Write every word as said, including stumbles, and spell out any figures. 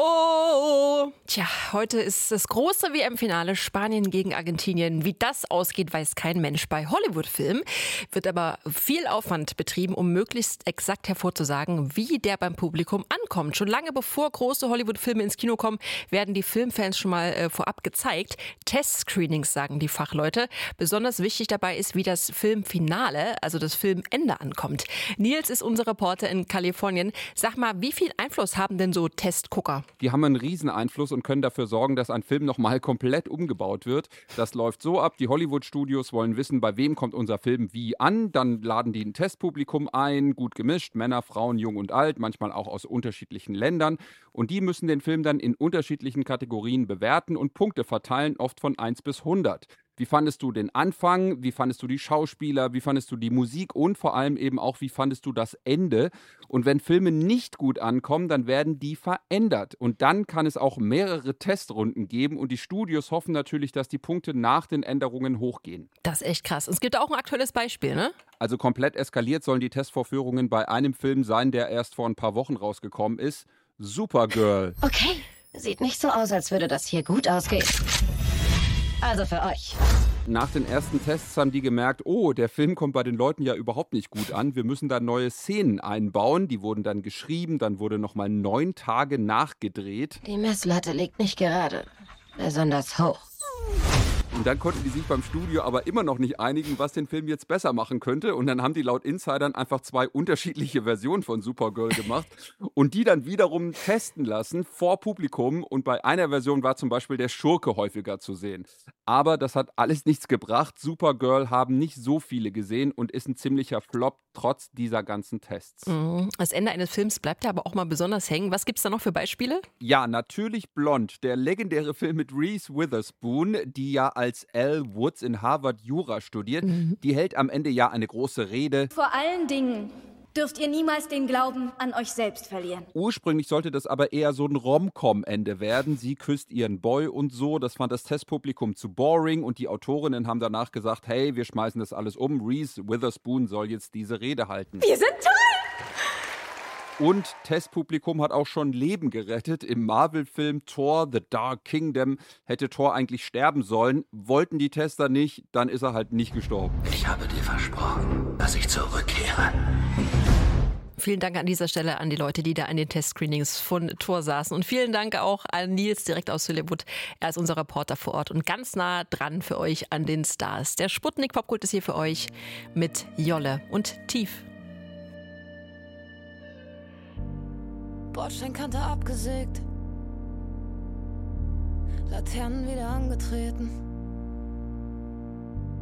oh. Tja, heute ist das große W M-Finale Spanien gegen Argentinien. Wie das ausgeht, weiß kein Mensch. Bei Hollywood-Filmen wird aber viel Aufwand betrieben, um möglichst exakt hervorzusagen, wie der beim Publikum ankommt. Schon lange bevor große Hollywood-Filme ins Kino kommen, werden die Filmfans schon mal äh, vorab gezeigt. Testscreenings, sagen die Fachleute. Besonders wichtig dabei ist, wie das Filmfinale, also das Filmende, ankommt. Nils ist unser Reporter in Kalifornien. Sag mal, wie viel Einfluss haben denn so Testgucker? Die haben einen riesen Einfluss und können dafür sorgen, dass ein Film nochmal komplett umgebaut wird. Das läuft so ab, die Hollywood-Studios wollen wissen, bei wem kommt unser Film wie an. Dann laden die ein Testpublikum ein, gut gemischt, Männer, Frauen, jung und alt, manchmal auch aus unterschiedlichen Ländern. Und die müssen den Film dann in unterschiedlichen Kategorien bewerten und Punkte verteilen, oft von eins bis hundert. Wie fandest du den Anfang? Wie fandest du die Schauspieler? Wie fandest du die Musik? Und vor allem eben auch, wie fandest du das Ende? Und wenn Filme nicht gut ankommen, dann werden die verändert. Und dann kann es auch mehrere Testrunden geben. Und die Studios hoffen natürlich, dass die Punkte nach den Änderungen hochgehen. Das ist echt krass. Es gibt auch ein aktuelles Beispiel, ne? Also komplett eskaliert sollen die Testvorführungen bei einem Film sein, der erst vor ein paar Wochen rausgekommen ist. Supergirl. Okay, sieht nicht so aus, als würde das hier gut ausgehen. Also für euch. Nach den ersten Tests haben die gemerkt, oh, der Film kommt bei den Leuten ja überhaupt nicht gut an. Wir müssen da neue Szenen einbauen. Die wurden dann geschrieben, dann wurde nochmal neun Tage nachgedreht. Die Messlatte liegt nicht gerade besonders hoch. Und dann konnten die sich beim Studio aber immer noch nicht einigen, was den Film jetzt besser machen könnte. Und dann haben die laut Insidern einfach zwei unterschiedliche Versionen von Supergirl gemacht und die dann wiederum testen lassen vor Publikum. Und bei einer Version war zum Beispiel der Schurke häufiger zu sehen. Aber das hat alles nichts gebracht. Supergirl haben nicht so viele gesehen und ist ein ziemlicher Flop trotz dieser ganzen Tests. Das Ende eines Films bleibt ja aber auch mal besonders hängen. Was gibt es da noch für Beispiele? Ja, natürlich Blond, der legendäre Film mit Reese Witherspoon, die ja als Elle Woods in Harvard Jura studiert. Mhm. Die hält am Ende ja eine große Rede. Vor allen Dingen dürft ihr niemals den Glauben an euch selbst verlieren. Ursprünglich sollte das aber eher so ein Rom-Com-Ende werden. Sie küsst ihren Boy und so. Das fand das Testpublikum zu boring und die Autorinnen haben danach gesagt, hey, wir schmeißen das alles um. Reese Witherspoon soll jetzt diese Rede halten. Wir sind toll! Und Testpublikum hat auch schon Leben gerettet. Im Marvel-Film Thor: The Dark Kingdom hätte Thor eigentlich sterben sollen. Wollten die Tester nicht, dann ist er halt nicht gestorben. Ich habe dir versprochen, dass ich zurückkehre. Vielen Dank an dieser Stelle an die Leute, die da an den Testscreenings von Thor saßen. Und vielen Dank auch an Nils direkt aus Hollywood. Er ist unser Reporter vor Ort und ganz nah dran für euch an den Stars. Der Sputnik Popkult ist hier für euch mit Jolle und Tief. Bordsteinkante abgesägt, Laternen wieder angetreten.